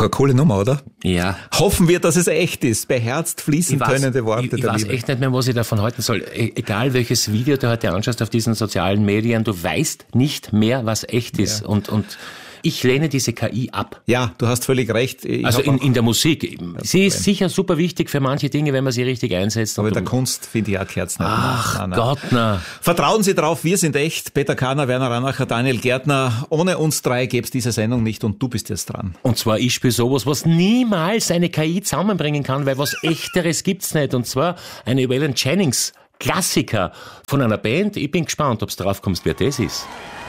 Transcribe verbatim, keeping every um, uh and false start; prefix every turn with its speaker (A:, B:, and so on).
A: eine coole Nummer, oder?
B: Ja.
A: Hoffen wir, dass es echt ist. Beherzt fließen tönende Worte
B: ich, ich
A: der
B: weiß
A: Liebe.
B: echt nicht mehr, was ich davon halten soll. E- egal welches Video du heute anschaust auf diesen sozialen Medien, du weißt nicht mehr, was echt ist.
A: Ja.
B: Und, und ich lehne diese K I ab.
A: Ja, du hast völlig recht. Ich
B: Also
A: hab
B: in,
A: auch-
B: in der Musik. Sie ist sicher super wichtig für manche Dinge, wenn man sie richtig einsetzt.
A: aber
B: Und
A: in der
B: um-
A: Kunst finde ich auch gehört's nicht.
B: Ach
A: Nein, nein.
B: Gott, na.
A: Vertrauen Sie drauf, wir sind echt. Peter Kahner, Werner Ranacher, Daniel Gärtner. Ohne uns drei gäbe es diese Sendung nicht und du bist jetzt dran.
B: Und zwar, ich spiele sowas, was niemals eine K I zusammenbringen kann, weil was Echteres gibt's nicht. Und zwar eine Waylon Jennings Klassiker von einer Band. Ich bin gespannt, ob's drauf kommst, wer das ist.